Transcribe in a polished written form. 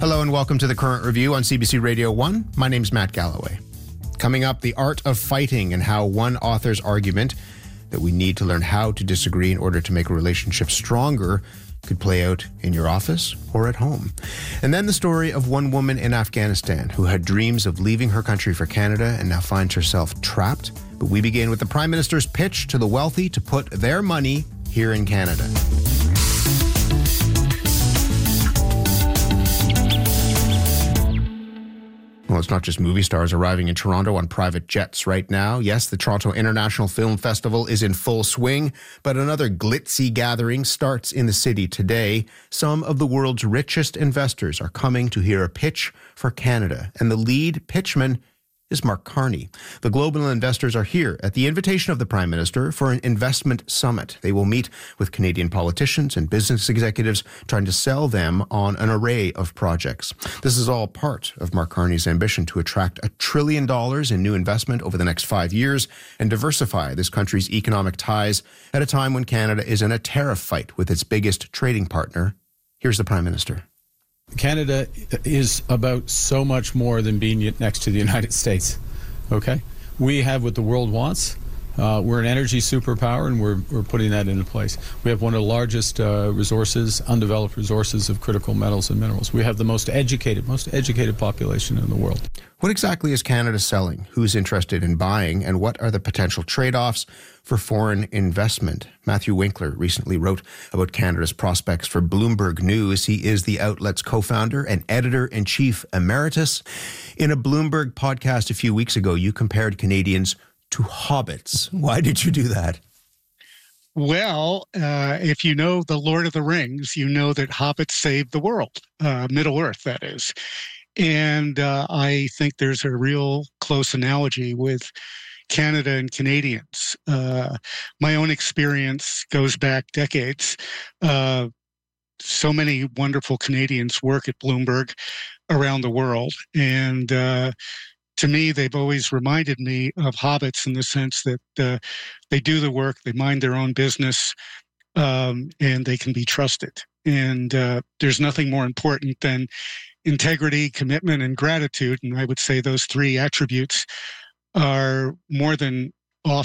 Hello and welcome to The Current Review on CBC Radio 1. My name's Matt Galloway. Coming up, the art of fighting and how one author's argument that we need to learn how to disagree in order to make a relationship stronger could play out in your office or at home. And then the story of one woman in Afghanistan who had dreams of leaving her country for Canada and now finds herself trapped. But we begin with the Prime Minister's pitch to the wealthy to put their money here in Canada. Well, it's not just movie stars arriving in Toronto on private jets right now. Yes, the Toronto International Film Festival is in full swing, but another glitzy gathering starts in the city today. Some of the world's richest investors are coming to hear a pitch for Canada, and the lead pitchman is Mark Carney. The global investors are here at the invitation of the Prime Minister for an investment summit. They will meet with Canadian politicians and business executives trying to sell them on an array of projects. This is all part of Mark Carney's ambition to attract $1 trillion in new investment over the next 5 years and diversify this country's economic ties at a time when Canada is in a tariff fight with its biggest trading partner. Here's the Prime Minister. Canada is about so much more than being next to the United States, okay? We have what the world wants. We're an energy superpower, and we're putting that into place. We have one of the largest undeveloped resources of critical metals and minerals. We have the most educated population in the world. What exactly is Canada selling? Who's interested in buying? And what are the potential trade-offs for foreign investment? Matthew Winkler recently wrote about Canada's prospects for Bloomberg News. He is the outlet's co-founder and editor-in-chief emeritus. In a Bloomberg podcast a few weeks ago, you compared Canadians to hobbits. Why did you do that? Well, if you know The Lord of the Rings, you know that hobbits saved the world, Middle-earth, that is. And I think there's a real close analogy with Canada and Canadians. My own experience goes back decades. So many wonderful Canadians work at Bloomberg around the world. And to me, they've always reminded me of hobbits in the sense that they do the work, they mind their own business, and they can be trusted. And there's nothing more important than integrity, commitment, and gratitude. And I would say those three attributes are more than